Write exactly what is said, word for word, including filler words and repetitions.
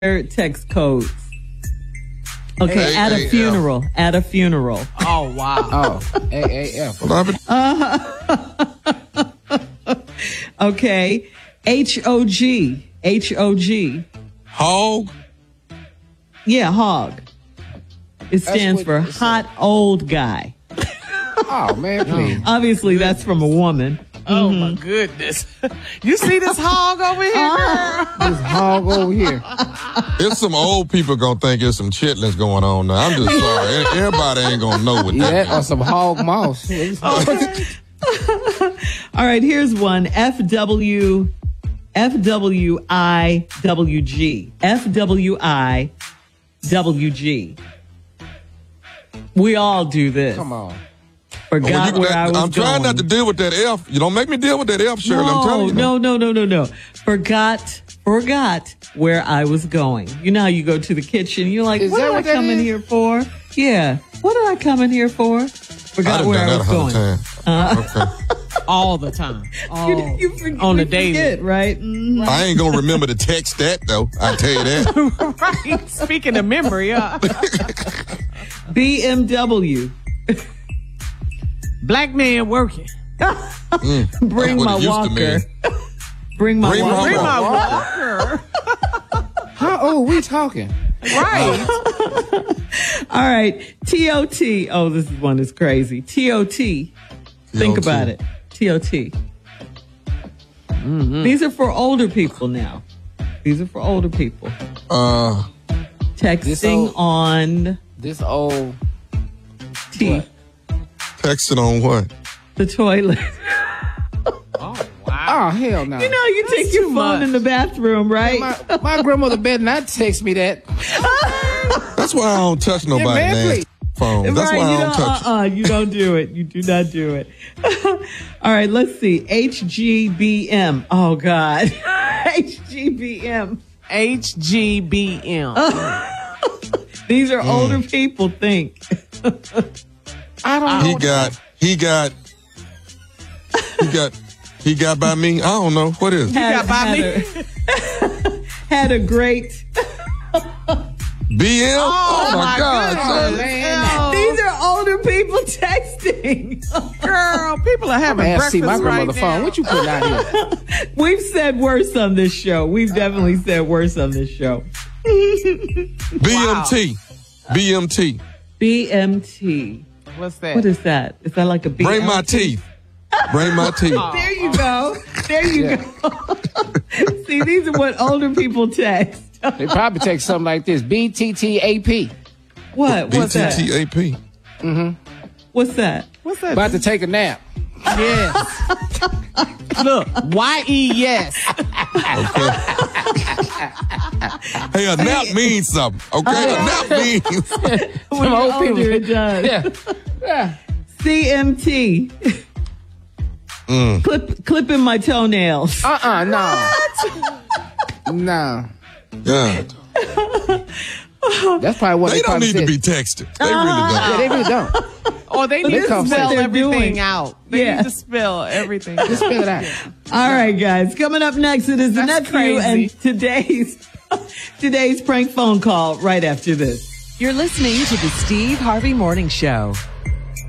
text codes. Okay, A- at a A- funeral. At a funeral. Oh, wow. Oh, A A F. Uh, okay, H O G. H O G. Hog? Yeah, hog. It stands what for it hot old guy. Oh, man, please. Obviously, that's from a woman. Oh, my goodness. You see this hog over here, girl? This hog over here. There's some old people gonna think there's some chitlins going on now. I'm just sorry. Everybody ain't gonna know what that Yeah, or is. some hog mouse. All right, here's one. F W F W I W G. F W I W G. We all do this. Come on. Forgot Well, you- where that- I was I'm trying going. not to deal with that F. You don't make me deal with that F, Shirley. I'm No, telling you. no, no, no, no, no. Forgot, forgot where I was going. You know how you go to the kitchen, you're like, Is what that did I what that come in is? here for? Yeah. What did I come in here for? I Forgot done where done I that a was hundred going. times. Okay. All the time. All You, you forget, on we the daily. forget, right? Mhm. I ain't gonna remember to text that though. I tell you that. Right. Speaking of memory, uh, B M W. black man working. Mm, Bring that's what my it used to walker. mean. Bring my Bring my walker. Bring my Walker. walker. How old we talking? Right. All right. T O T. Oh, this is one that's crazy. T O T. Think T O T. about it. T O T. These are for older people now. These are for older people. Uh, Texting old- on This old. T. What? texting on what? The toilet. Oh, wow. Oh, hell no. You know, you take your too phone much. in the bathroom, right? my, my grandmother better not text me that. That's why I don't touch nobody man, nasty please. phone. That's right, why I you don't touch it. uh-uh, you don't do it. You do not do it. All right, let's see. H G B M. Oh, God. H G B M. H G B M. These are older people think. I don't know. He got, he got, he got, he got by me. I don't know. What is it? Had, got by had me? A, had a great. B M? Oh, my, my God. goodness. son. Oh, These are older people texting. girl, people are having Man, breakfast see my right grandmother now. phone. What you putting out here? We've said worse on this show. We've definitely said worse on this show. B M T. B M T. B M T. What's that? What is that? Is that like a B M T? Bring my teeth. Bring my teeth. There you go. There you Yeah. go. See, these are what older people text. They probably take something like this. B T T A P. What? B What's T that? T A P. What's that? What's that? About to take a nap. Yes. Look, Y E yes. Hey, a nap means something. Okay? A nap means. When you're old people- older, it does. Yeah. Yeah. C M T. Mm. Clip, clipping my toenails. Uh-uh, no. No. God. That's probably what They they, don't probably need to said. be texted. They really Yeah, don't. they really don't. Or they They need to come spell say- everything doing. out. They Yeah. need to spell everything. Just spell it out. All right, guys. Coming up next, it is the That's nephew crazy. and today's today's prank phone call right after this. You're listening to the Steve Harvey Morning Show.